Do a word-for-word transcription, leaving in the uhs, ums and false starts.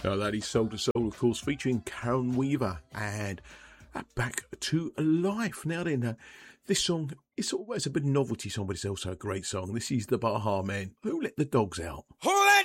Now that is Soul to Soul, of course, featuring Karen Weaver and uh, Back to Life. Now then, uh, this song is always a bit of a novelty song, but it's also a great song. This is the Baha Men, Who Let the Dogs Out. Who let